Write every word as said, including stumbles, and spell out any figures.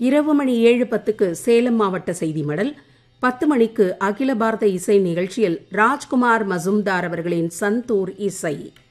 இரவு மணி ஏழு பத்துக்கு சேலம் மாவட்ட செய்தி மடல். பத்து மணிக்கு அகில பாரத இசை நிகழ்ச்சியில் ராஜ்குமார் மசும்தார் அவர்களின் சந்தூர் இசை.